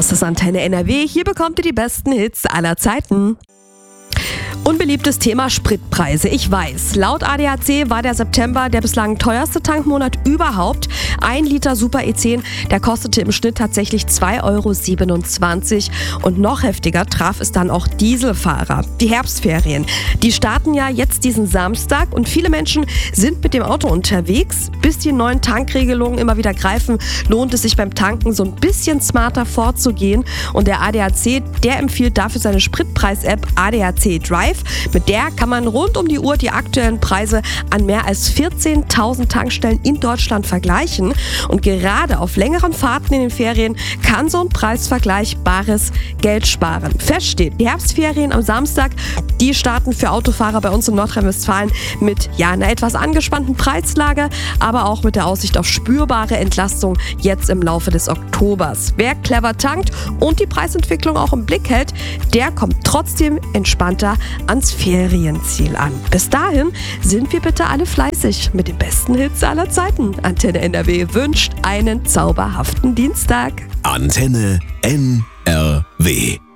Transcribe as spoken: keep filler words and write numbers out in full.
Das ist Antenne N R W. Hier bekommt ihr die besten Hits aller Zeiten. Unbeliebtes Thema Spritpreise. Ich weiß, laut A D A C war der September der bislang teuerste Tankmonat überhaupt. Ein Liter Super E zehn, der kostete im Schnitt tatsächlich zwei Euro siebenundzwanzig. Und noch heftiger traf es dann auch Dieselfahrer. Die Herbstferien, die starten ja jetzt diesen Samstag und viele Menschen sind mit dem Auto unterwegs. Bis die neuen Tankregelungen immer wieder greifen, lohnt es sich beim Tanken so ein bisschen smarter vorzugehen. Und der A D A C, der empfiehlt dafür seine Spritpreis-App A D A C Drive. Mit der kann man rund um die Uhr die aktuellen Preise an mehr als vierzehntausend Tankstellen in Deutschland vergleichen. Und gerade auf längeren Fahrten in den Ferien kann so ein Preisvergleich bares Geld sparen. Fest steht, die Herbstferien am Samstag, die starten für Autofahrer bei uns in Nordrhein-Westfalen mit ja, einer etwas angespannten Preislage, aber auch mit der Aussicht auf spürbare Entlastung jetzt im Laufe des Oktobers. Wer clever tankt und die Preisentwicklung auch im Blick hält, der kommt trotzdem entspannter ans Ferienziel an. Bis dahin sind wir bitte alle fleißig mit den besten Hits aller Zeiten. Antenne N R W wünscht einen zauberhaften Dienstag. Antenne N R W